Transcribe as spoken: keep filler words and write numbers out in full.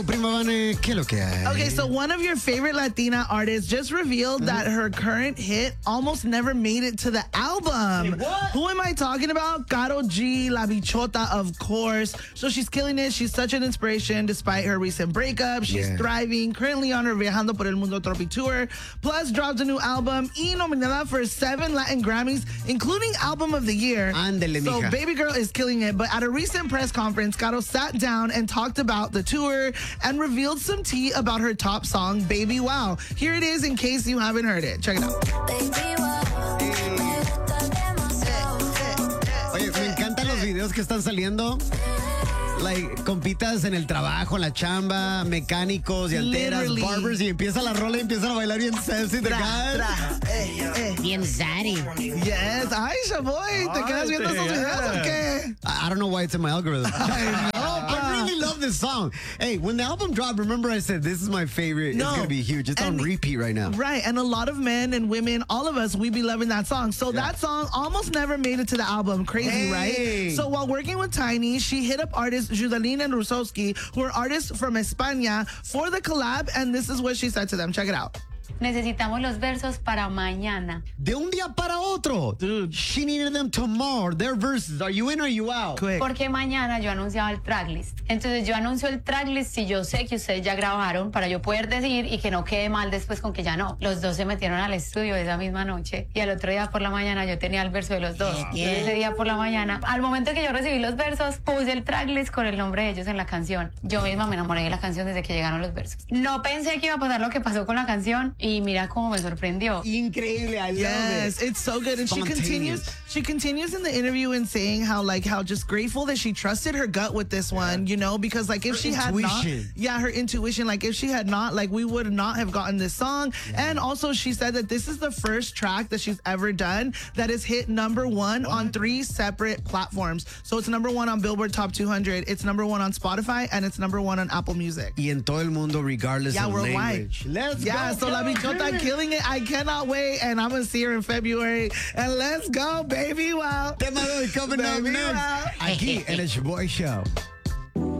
Prima Vane, ¿qué lo que hay? Okay, so one of your favorite Latina artists just revealed that her current hit almost never made it to the album. Wait, what? Who am I talking about? Karol G, La Bichota, of course. So she's killing it. She's such an inspiration despite her recent breakup. She's Yeah. thriving, currently on her Viajando por el Mundo Tropi tour. Plus, dropped a new album y nominada for seven Latin Grammys, including Album of the Year. Ándele, So mija. Baby Girl is killing it. But at a recent press conference, Karol sat down and talked about the tour and revealed some tea about her top song, Baby Wow. Here it is in case you haven't heard it. Check it out. Oye, me encantan los videos que están saliendo. Like, compitas en el trabajo, en la chamba, mecánicos y alteras, Literally. barbers, y empieza la rola y empiezan a bailar bien sexy. the Tra, guys. tra, eh, eh. Bien Zari. Yes, Aisha, boy. ¿Te quedas viendo esos videos o qué? I I don't know why it's in my algorithm. I know, I really love this song. Hey, when the album dropped, remember I said this is my favorite. No. It's going to be huge. It's on And- repeat right now. Right, and a lot of men and women, all of us, we be loving that song. So that song almost never made it to the album. Crazy, Hey. right? So while working with Tiny, she hit up artists Judalina and Rusowski, who are artists from España, for the collab, and this is what she said to them. Check it out. Necesitamos los versos para mañana. De un día para otro. Dude. She needed them tomorrow. Their verses. Are you in or are you out? Quick. Porque mañana yo anunciaba el tracklist. Entonces yo anuncio el tracklist si yo sé que ustedes ya grabaron para yo poder decir y que no quede mal después con que ya no. Los dos se metieron al estudio esa misma noche y al otro día por la mañana yo tenía el verso de los dos. Y ese día por la mañana, al momento que yo recibí los versos, puse el tracklist con el nombre de ellos en la canción. Yo misma me enamoré de la canción desde que llegaron los versos. No pensé que iba a pasar lo que pasó con la canción y mira cómo me sorprendió. Increíble. I love Yes, it. it's so good. And she Spontaneous. continues she continues in the interview and saying how like how just grateful that she trusted her gut with this one, you know, because like if Her she had not intuition. yeah, her intuition, like if she had not, like we would not have gotten this song. And also she said that this is the first track that she's ever done that has hit number one on three separate platforms. So it's number one on Billboard Top two hundred, it's number one on Spotify, and it's number one on Apple Music. Y en todo el mundo, regardless Yeah, of worldwide. language. Let's Yeah, go. so La Carol Bichota G. killing it. I cannot wait, and I'm gonna see her in February. And let's go, baby! Wow. Tema de hoy coming up Baby, next. wow. Aquí en el Shaboy Show.